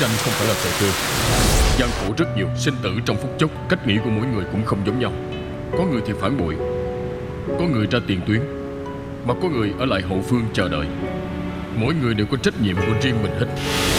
Tranh không phải là trò chơi. Gian khổ rất nhiều, sinh tử trong phút chốc. Cách nghĩ của mỗi người cũng không giống nhau. Có người thì phản bội, có người ra tiền tuyến, mà có người ở lại hậu phương chờ đợi. Mỗi người đều có trách nhiệm của riêng mình hết.